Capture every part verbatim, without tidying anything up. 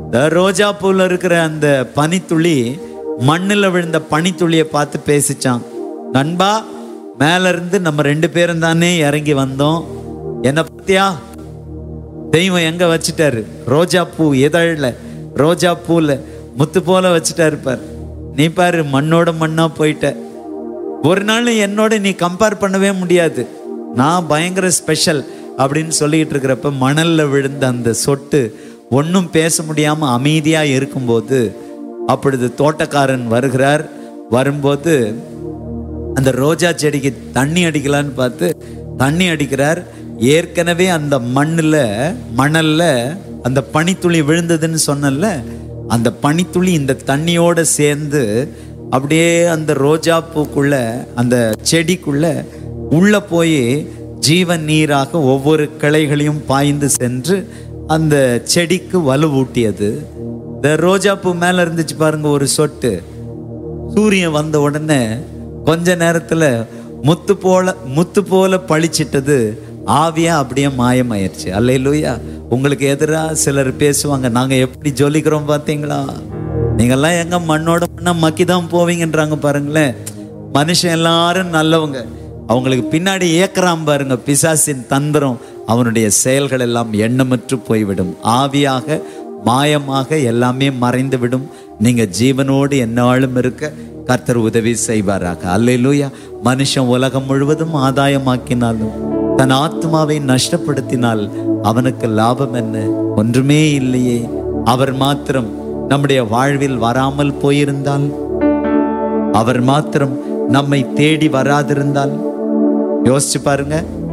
இந்த ரோஜா பூல இருக்கிற அந்த பனித்துளி மண்ணில் விழுந்த பனித்துளியை பார்த்து பேசிச்சான். நண்பா, மேல இருந்து நம்ம ரெண்டு பேரும் தானே இறங்கி வந்தோம், என்ன பத்தியா தெய்வம் எங்க வச்சுட்டாரு? ரோஜா பூ இதழில், ரோஜா பூல முத்து போல வச்சுட்டாரு பாரு. நீ பாரு, மண்ணோட மண்ணா போயிட்ட. ஒரு நாள் என்னோட நீ கம்பேர் பண்ணவே முடியாது, நான் பயங்கர ஸ்பெஷல் அப்படின்னு சொல்லிட்டு இருக்கிறப்ப மணல்ல விழுந்த அந்த சொட்டு ஒன்றும் பேச முடியாம அமைதியா இருக்கும்போது, அப்பொழுது தோட்டக்காரன் வருகிறார். வரும்போது அந்த ரோஜா செடிக்கு தண்ணி அடிக்கலான்னு பார்த்து தண்ணி அடிக்கிறார். ஏற்கனவே அந்த மண்ணில் மணல்ல அந்த பனித்துளி விழுந்ததுன்னு சொன்னல, அந்த பனித்துளி இந்த தண்ணியோட சேர்ந்து அப்படியே அந்த ரோஜா பூக்குள்ள அந்த செடிக்குள்ள உள்ள போய் ஜீவன் நீராக ஒவ்வொரு கிளைகளையும் பாய்ந்து சென்று அந்த செடிக்கு வலுவூட்டியது. இந்த ரோஜா பூ மேல இருந்துச்சு பாருங்க ஒரு சொட்டு. சூரியன் வந்த உடனே கொஞ்ச நேரத்துல முத்து போல முத்து போல பளிச்சிட்டது, ஆவியா அப்படியே மாயமாயிருச்சு. அல்லேலூயா. உங்களுக்கு எதிராக சிலர் பேசுவாங்க, நாங்க எப்படி ஜொலிக்கிறோம் பார்த்தீங்களா, நீங்கெல்லாம் எங்க மண்ணோட மண்ணா மக்கி தான் போவீங்கன்றாங்க பாருங்களேன். மனுஷன் எல்லாரும் நல்லவங்க, அவங்களுக்கு பின்னாடி ஏக்கறாம் பாருங்க பிசாசின் தந்திரம், அவனுடைய செயல்கள் எல்லாம் எண்ணமற்று போய்விடும். ஆவியாக மாயமாக எல்லாமே மறைந்து விடும். நீங்க ஜீவனோடு எந்நாளும் இருக்க கர்த்தர் உதவி செய்வாராக. அல்லேலூயா. மனுஷன் உலகம் முழுவதும் ஆதாயமாக்கினாலும் தன் ஆத்மாவை நஷ்டப்படுத்தினால் அவனுக்கு லாபம் என்ன? ஒன்றுமே இல்லையே. அவர் மாத்திரம் நம்முடைய வாழ்வில் வராமல் போயிருந்தால், அவர் மாத்திரம் நம்மை தேடி வராதிருந்தால், யோசிச்சு பாருங்க.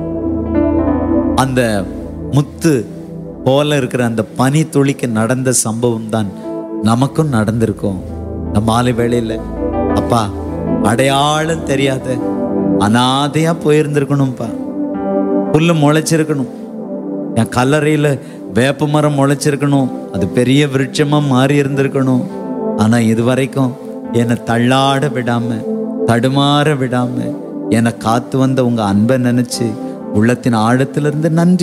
அந்த முத்து போல இருக்கிற அந்த பனி துளிக்கு நடந்த சம்பவம் தான் நமக்கும் நடந்திருக்கும். நம்ம மாலை வேளையில் அப்பா அடையாளம் தெரியாத அனாதையா போயிருந்திருக்கணும்ப்பா. புல்லு முளைச்சிருக்கணும், என் கல்லறையில வேப்ப மரம் முளைச்சிருக்கணும், அது பெரிய விருட்சமா மாறி இருந்திருக்கணும். ஆனா இதுவரைக்கும் என்னை தள்ளாட விடாம தடுமாற விடாம என்னை காத்து வந்த உங்க அன்பை நினைச்சு உள்ளத்தின் ஆழத்திலிருந்து நன்றி